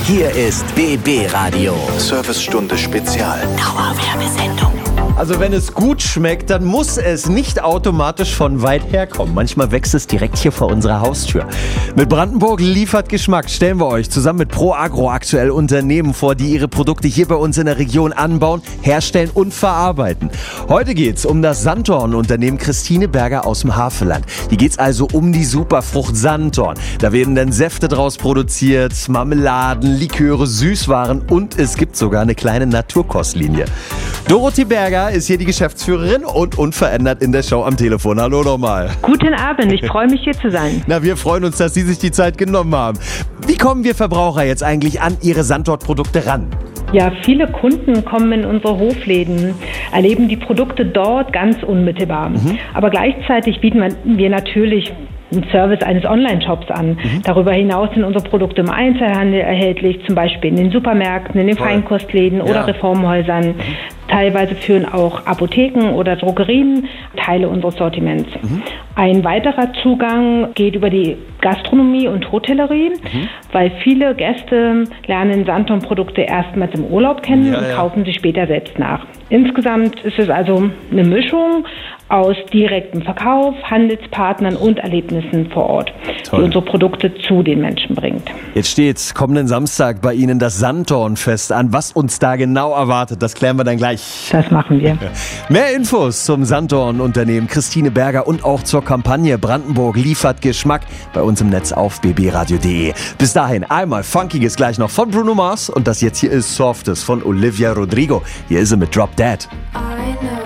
Hier ist BB Radio. Servicestunde Spezial. Dauerwerbesendung. Also wenn es gut schmeckt, dann muss es nicht automatisch von weit her kommen. Manchmal wächst es direkt hier vor unserer Haustür. Mit Brandenburg liefert Geschmack stellen wir euch zusammen mit ProAgro aktuell Unternehmen vor, die ihre Produkte hier bei uns in der Region anbauen, herstellen und verarbeiten. Heute geht's um das Sanddorn-Unternehmen Christine Berger aus dem Havelland. Hier geht's also um die Superfrucht Sanddorn. Da werden dann Säfte draus produziert, Marmeladen, Liköre, Süßwaren und es gibt sogar eine kleine Naturkostlinie. Dorothee Berger ist hier die Geschäftsführerin und unverändert in der Show am Telefon. Hallo nochmal. Guten Abend, ich freue mich hier zu sein. Na, wir freuen uns, dass Sie sich die Zeit genommen haben. Wie kommen wir Verbraucher jetzt eigentlich an Ihre Sanddorn-Produkte ran? Ja, viele Kunden kommen in unsere Hofläden, erleben die Produkte dort ganz unmittelbar. Aber gleichzeitig bieten wir natürlich einen Service eines Online-Shops an. Darüber hinaus sind unsere Produkte im Einzelhandel erhältlich, zum Beispiel in den Supermärkten, in den Feinkostläden oder Reformhäusern. Teilweise führen auch Apotheken oder Drogerien Teile unseres Sortiments. Ein weiterer Zugang geht über die Gastronomie und Hotellerie, weil viele Gäste lernen Sanddorn-Produkte erstmals im Urlaub kennen und kaufen sie später selbst nach. Insgesamt ist es also eine Mischung aus direktem Verkauf, Handelspartnern und Erlebnissen vor Ort, die unsere Produkte zu den Menschen bringt. Jetzt steht kommenden Samstag bei Ihnen das Sanddornfest an. Was uns da genau erwartet, das klären wir dann gleich. Das machen wir. Mehr Infos zum Sanddorn-Unternehmen Christine Berger und auch zur Kampagne Brandenburg liefert Geschmack bei uns im Netz auf bbradio.de. Bis dahin einmal Funkiges gleich noch von Bruno Mars und das jetzt hier ist Softes von Olivia Rodrigo. Hier ist sie mit Drop Dead.